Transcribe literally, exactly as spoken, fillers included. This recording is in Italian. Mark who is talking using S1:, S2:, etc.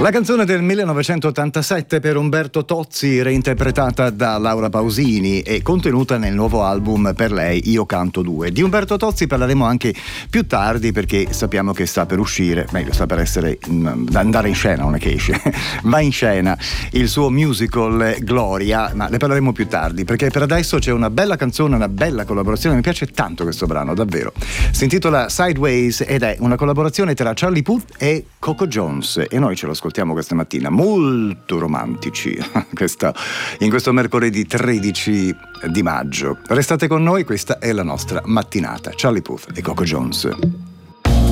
S1: La canzone del millenovecentottantasette per Umberto Tozzi, reinterpretata da Laura Pausini e contenuta nel nuovo album Per lei io canto due. Di Umberto Tozzi parleremo anche più tardi, perché sappiamo che sta per uscire, meglio sta per essere da andare in scena, non è che esce, va in scena il suo musical Gloria, ma ne parleremo più tardi, perché per adesso c'è una bella canzone, una bella collaborazione. Mi piace tanto questo brano, davvero. Si intitola Sideways ed è una collaborazione tra Charlie Puth e Coco Jones, e noi ce lo ascoltiamo questa mattina, molto romantici questa, in questo mercoledì tredici di maggio. Restate con noi, questa è la nostra mattinata. Charlie Puth e Coco Jones.